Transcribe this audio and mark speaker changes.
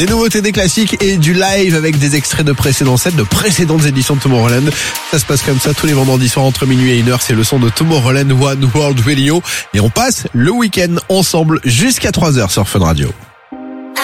Speaker 1: Des nouveautés, des classiques et du live avec des extraits de précédents sets, de précédentes éditions de Tomorrowland. Ça se passe comme ça tous les vendredis soirs entre minuit et 1h. C'est le son de Tomorrowland One World Radio. Et on passe le week-end ensemble jusqu'à 3h sur Fun Radio.